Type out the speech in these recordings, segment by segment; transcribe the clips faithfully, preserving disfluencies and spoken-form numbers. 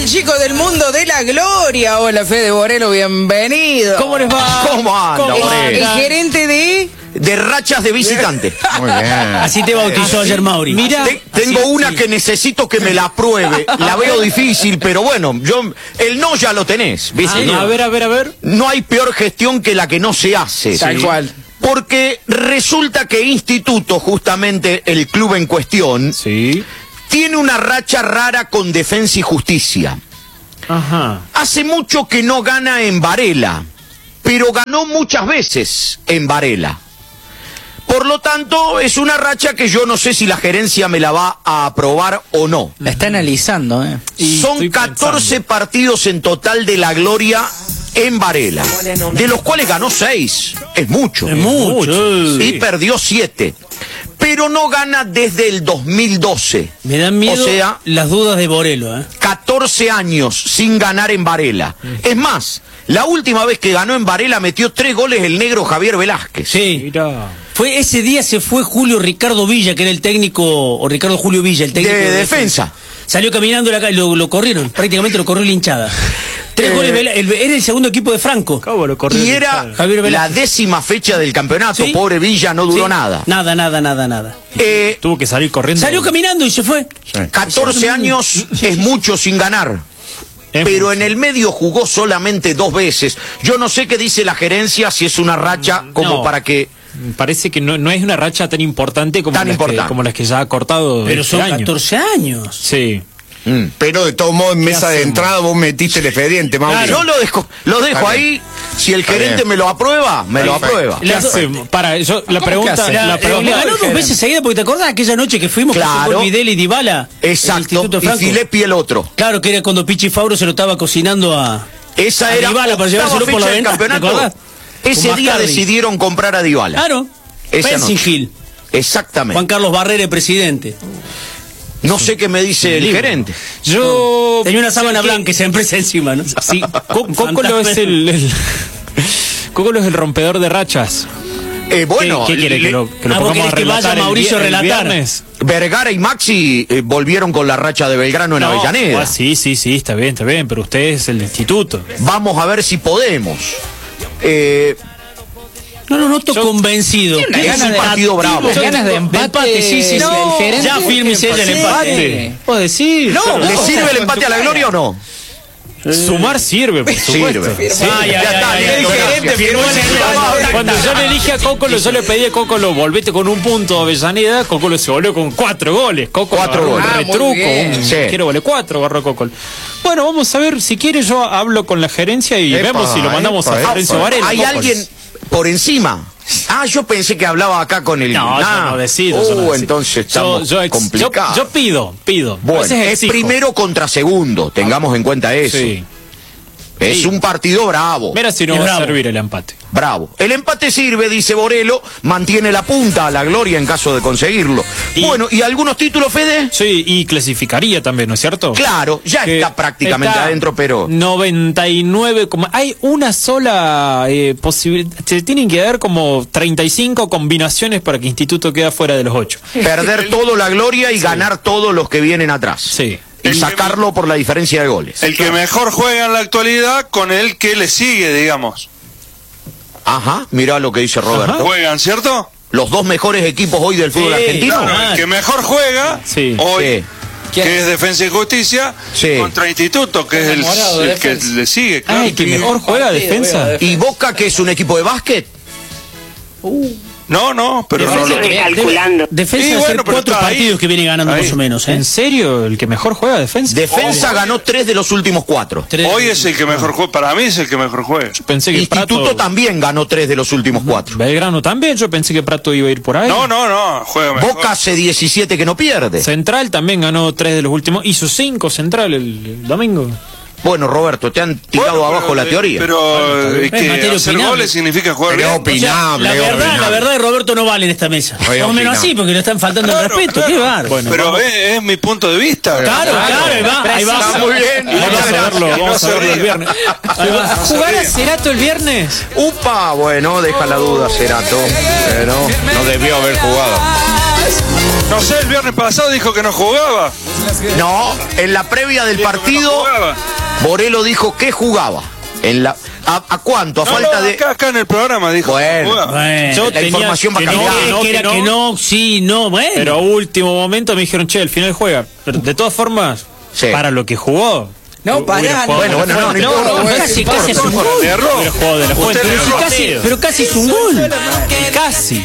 chicos del mundo de la gloria. Hola, Fede Borelo, bienvenido. ¿Cómo les va? ¿Cómo anda, El, Borelo? el gerente de... De rachas de visitante. Muy bien. Así te bautizó ayer Mauri. Mira, Te- tengo así, una sí. que necesito que me la apruebe. La veo difícil, pero bueno, yo el no ya lo tenés, ¿viste? Ah, no, a ver, a ver, a ver. no hay peor gestión que la que no se hace. Tal cual. Porque resulta que Instituto, justamente el club en cuestión, Sí. tiene una racha rara con Defensa y Justicia. Ajá. Hace mucho que no gana en Varela, pero ganó muchas veces en Varela. Por lo tanto, es una racha que yo no sé si la gerencia me la va a aprobar o no. La está analizando, ¿eh? Y Son estoy catorce pensando. partidos en total de la gloria en Varela, de los cuales ganó seis. Es mucho. Es mucho. Y perdió siete. Pero no gana desde el dos mil doce. Me dan miedo O sea, las dudas de Borelo, ¿eh? catorce años sin ganar en Varela. Es más, la última vez que ganó en Varela metió tres goles el negro Javier Velázquez. Sí. Mira. Fue ese día se fue Julio Ricardo Villa, que era el técnico, o Ricardo Julio Villa, el técnico De defensa. Salió caminando la calle, lo, lo corrieron, prácticamente lo corrió la hinchada. Tres Eh, goles, Vela- el- era el segundo equipo de Franco. ¿Cómo lo corrió? Y era Javier la Velázquez. décima fecha del campeonato. Sí. Pobre Villa, no duró Sí. nada. Nada, nada, nada, nada. Eh, Tuvo que salir corriendo. Salió caminando y se fue. catorce años es mucho sin ganar. Es Pero mucho. en el medio jugó solamente dos veces. Yo no sé qué dice la gerencia, si es una racha como No. para que... Parece que no, no es una racha tan importante como, Tan las, importante. Que, como las que ya ha cortado Pero este son año. catorce años. Sí. Mm. Pero de todos modos, en mesa de hacemos? entrada vos metiste el expediente, Mauri. Yo lo dejo, lo dejo Está ahí. Si el Está gerente bien. me lo aprueba, me lo Perfecto. aprueba. ¿Qué Las do- hacemos? Para, yo, la que pregunta, hace? la, La, pregunta le ganó dos veces seguidas, porque te acordás aquella noche que fuimos Claro. con Videl y Dybala. el Exacto. Instituto Y Franco. Filippi el otro. Claro, que era cuando Pichi Fauro se lo estaba cocinando a... Esa A era Dybala para octava llevárselo por fecha la del ventana, ¿te campeonato. acordás? Ese Con día Mascardi. decidieron comprar a Dybala. Claro. Esa Percy noche. Gil. Exactamente. Juan Carlos Barrera, presidente. No sé qué me dice el libro. gerente. Yo... Tenía una sábana ¿qué? blanca esa empresa encima, ¿no? Sí, Co- Cócolo es el... el Cócolo es el rompedor de rachas. Eh, bueno, ¿Qué, qué quiere? le- ¿Que lo, que lo Ah, vos pongamos a querés que vaya relatar el Mauricio vi- a el relatar. viernes? Vergara y Maxi eh, volvieron con la racha de Belgrano en No, Avellaneda. ah, sí, sí, sí, está bien, está bien, pero usted es el instituto. Vamos a ver si podemos. Eh, No, no, no estoy Yo- convencido. Tiene ¿Qué ganas es un de- partido bravo? Tiene ganas de empate, sí, sí, del no, gerente. ya firme y sella el Sí. empate. ¿Puedo decir? no, Pero ¿le sirve el empate a la gloria o no? Sumar sirve, por supuesto. Sirve. Sí. Ay, ay, Ya ay, está, ay, el ay, gerente ay, firmó ay, ese ay, trabajo. ay, ay, Cuando yo le dije a Cócolo, yo le pedí a Cócolo, volvete con un punto de Avellaneda, Cócolo se volvió con cuatro goles. Cócolo Cuatro agarró goles. un Ah, muy retruco, bien. un Sí. quiero goles cuatro, agarró Cócolo. Bueno, vamos a ver, si quiere yo hablo con la gerencia y Epa, vemos si lo mandamos epa, a Florencio epa. Varela. Hay Cócolo. alguien por encima. Ah, yo pensé que hablaba acá con el... No, Ah, yo no decido. yo Uh, no decido. entonces Yo- estamos yo, ex- complicados. yo- yo pido, pido. A Bueno, veces es exijo. primero contra segundo, tengamos en cuenta eso. Sí. Es Sí. un partido bravo. Mira si no Es va bravo. a servir el empate. Bravo. El empate sirve, dice Borelo, mantiene la punta a la gloria en caso de conseguirlo. Y- Bueno, ¿y algunos títulos, Fede? Sí, y clasificaría también, ¿no es cierto? Claro, ya Que está prácticamente está adentro, pero... noventa y nueve, como- hay una sola eh, posibilidad, se tienen que dar como treinta y cinco combinaciones para que Instituto quede fuera de los ocho. Perder todo la gloria y ganar todos los que vienen atrás. Sí. Y sacarlo por la diferencia de goles. El que mejor juega en la actualidad con el que le sigue, digamos. Ajá, mirá lo que dice Roberto. Juegan, ¿cierto? Los dos mejores equipos hoy del fútbol Sí, argentino. claro. El que mejor juega Sí. hoy, Sí. que es Defensa y Justicia, Sí. contra Instituto, que es el, Enamorado de el que Defensa. le sigue. Claro. Ah, el que mejor juega defensa. ¿Y Boca, que es un equipo de básquet? No, no, pero no lo... Recalculando. Defensa Sí, de bueno, hacer pero cuatro está ahí. partidos que viene ganando Ahí. más o menos, ¿eh? ¿En serio? ¿El que mejor juega defensa? Defensa ganó tres de los últimos cuatro. Tres- Hoy es el que mejor juega, para mí es el que mejor juega. Yo pensé que Instituto Prato... también ganó tres de los últimos cuatro. Belgrano también, yo pensé que Prato iba a ir por ahí. No, no, no, juega mejor. Boca hace diecisiete que no pierde. Central también ganó tres de los últimos. Hizo cinco Central el, el domingo. Bueno, Roberto, te han tirado Bueno, abajo pero, la eh, teoría. Pero bien. es Es que materia hacer opinable. goles significa jugar Pero bien. opi- O sea, Opinable, la verdad, opinable. la verdad de Roberto no vale en esta mesa. Oye, Más o menos opinable. así, porque le están faltando el Claro, respeto. claro. Qué bar. Bueno, Pero vamos- es, es mi punto de vista. Claro, claro, ahí va, ahí va. Está muy bien. Vamos Muchas a verlo, gracias. vamos a No verlo se el ría. viernes. Ahí va. ¿Jugar a Cerato el viernes? Upa, bueno, deja la duda, Cerato. Pero no debió haber jugado. No sé, el viernes pasado dijo que no jugaba. No, en la previa del Dijo que no partido, jugaba. Borelo dijo que jugaba. En la, ¿a, a cuánto? A No, falta no, de... acá, acá en el programa dijo que Bueno. no jugaba. Bueno, Yo la tenía información va que no, cambiando. que no, que era que que no, no, sí, no, bueno. pero a último momento me dijeron, che, al final juega. Pero de todas formas, Sí. para lo que jugó. No, hu- pará, hubiera no, jugado bueno, de la bueno, no, fuente. no importa, no, bueno, casi, importa, casi es un importa. gol. Le erró. Hubiera jugado de la Usted fuente. le Pero erró. sí, Casi, casi, pero casi es un gol. casi.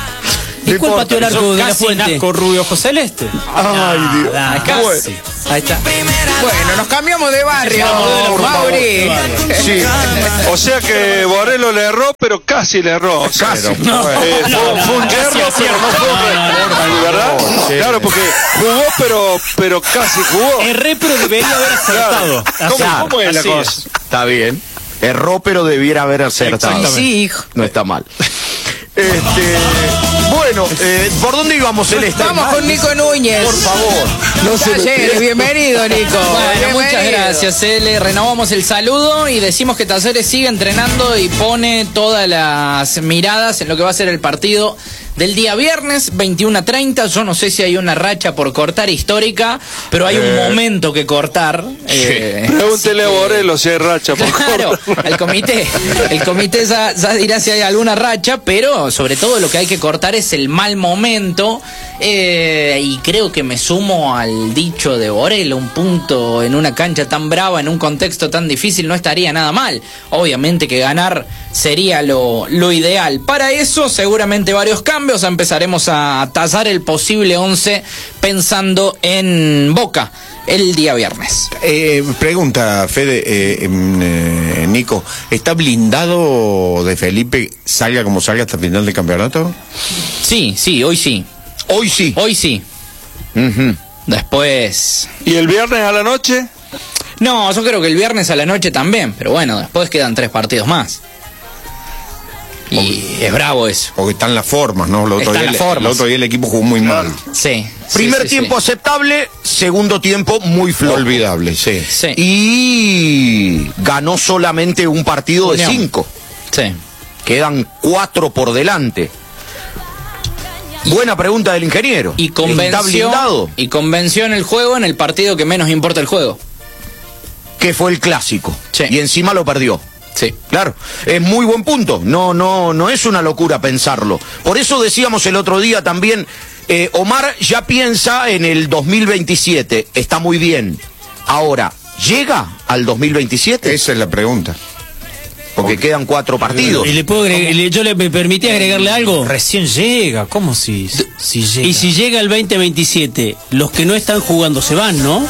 ¿Y cuál pateó el arco de la Casi fuente? Nasco Rubio Ojo Celeste. Ay, Dios. Ah, Casi. Ahí está. Bueno, nos cambiamos de barrio, Mauri. Sí. O sea que Borelo le erró, pero casi le erró. O sea, Casi. eh, fue, fue un yerro, pero no fue un error, ¿verdad? Sí. Claro, porque jugó, pero, pero casi jugó. Erré, pero debería haber acertado. ¿Cómo, Claro, cómo es la así cosa? Está bien. Erró, pero debiera haber acertado. Sí, sí, hijo. No está mal. Este, bueno, eh, ¿por dónde íbamos, Celeste? Vamos con Nico Núñez. Por favor. No Talleres, bienvenido, Nico. Bueno, muchas Bienvenido. gracias. Eh, le renovamos el saludo y decimos que Talleres sigue entrenando y pone todas las miradas en lo que va a ser el partido del día viernes, veintiuno a treinta. Yo no sé si hay una racha por cortar histórica, pero hay un momento que cortar. Eh, Pregúntele a así que- Borelo si hay racha. Por Claro, favor. al comité. El comité ya, ya dirá si hay alguna racha, pero sobre todo lo que hay que cortar es el mal momento. Eh, y creo que me sumo al dicho de Borelo, un punto en una cancha tan brava, en un contexto tan difícil, no estaría nada mal. Obviamente que ganar sería lo, lo ideal. Para eso seguramente varios cambios. Empezaremos a tallar el posible once pensando en Boca el día viernes. Eh, pregunta, Fede, eh, em, eh, Nico, ¿está blindado de Felipe salga como salga hasta el final del campeonato? Sí, sí, hoy sí. Hoy sí. Hoy sí. Ujú. Después... ¿Y el viernes a la noche? No, yo creo que el viernes a la noche también, pero bueno, después quedan tres partidos más. Y es bravo eso. Porque están las formas, ¿no? El otro, Están día, las el- formas. el otro día el equipo jugó muy mal. Sí. Primer sí, sí, tiempo sí. aceptable, segundo tiempo muy flojo. Olvidable, sí. Sí. Y ganó solamente un partido de Unión. cinco. Sí. Quedan cuatro por delante. Buena pregunta del ingeniero. Y ¿Está convenció, blindado? y convenció en el juego, en el partido que menos importa el juego. Que fue el clásico. Sí. Y encima lo perdió. Sí. Claro, es muy buen punto. No, no, no es una locura pensarlo. Por eso decíamos el otro día también, eh, Omar ya piensa en el dos mil veintisiete. Está muy bien. Ahora, ¿llega al dos mil veintisiete? Esa es la pregunta. Porque quedan cuatro partidos. ¿Y le puedo agregar- le- yo le me permití agregarle algo? Recién llega, ¿cómo si, si llega? Y si llega el veinte veintisiete, los que no están jugando se van, ¿no?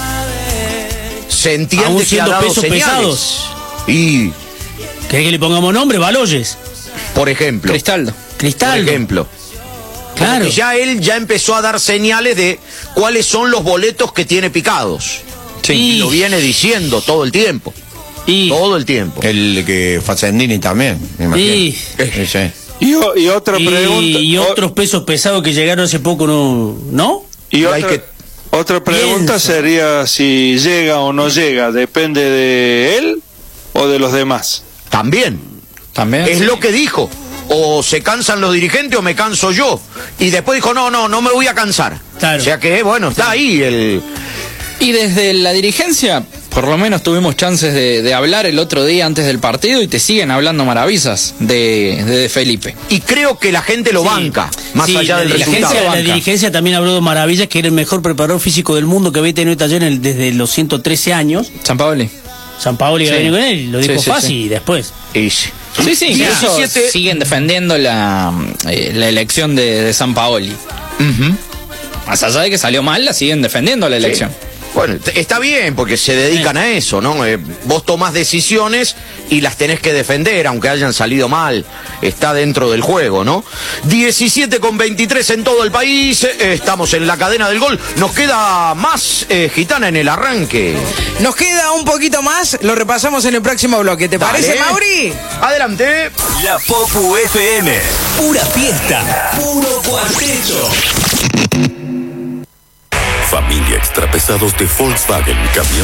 Se entiende Aún que ha siendo dado pesos señales. pesados. Y, ¿Querés que le pongamos nombre? Baloyes, por ejemplo, Cristaldo. por Cristal. ejemplo, Claro. porque ya él ya empezó a dar señales de cuáles son los boletos que tiene picados. Sí. Y lo viene diciendo todo el tiempo. Y, Todo el tiempo. El que Facendini también, me imagino. y, Sí, sí. Y, o- y otra y- pregunta. y otros pesos pesados que llegaron hace poco, ¿no? ¿No? Y Y otra, hay que- otra pregunta Piensa. sería si llega o no llega. ¿Depende de él o de los demás? También. También. Es lo que dijo. O se cansan los dirigentes o me canso yo. Y después dijo, no, no, no me voy a cansar. Claro. O sea que, bueno, está ahí el... Y desde la dirigencia, por lo menos tuvimos chances de, de hablar el otro día antes del partido y te siguen hablando maravillas de, de, de Felipe. Y creo que la gente lo Sí. banca, más Sí, allá la del dirigencia, resultado. La dirigencia también habló de maravillas, que era el mejor preparador físico del mundo que había tenido Taller en el- desde los ciento trece años. San Paoli. San Paolo Sí. iba a venir con él, lo dijo Sí, sí, fácil sí. y después. Y sí. Sí, sí, incluso diecisiete siguen defendiendo la, eh, la elección de, de San Paoli. Ujú. Más allá de que salió mal, la siguen defendiendo la elección. Bueno, t- está bien porque se dedican a eso, ¿no? Eh, vos tomás decisiones y las tenés que defender, aunque hayan salido mal. Está dentro del juego, ¿no? diecisiete con veintitrés en todo el país. eh, Estamos en la cadena del gol. Nos queda más eh, Gitana en el arranque. Nos queda un poquito más, lo repasamos en el próximo bloque. ¿Te parece, Dale. Mauri? Adelante. La Popu F M. Pura fiesta. Puro cuarteto. Familia Extrapesados de Volkswagen. Camión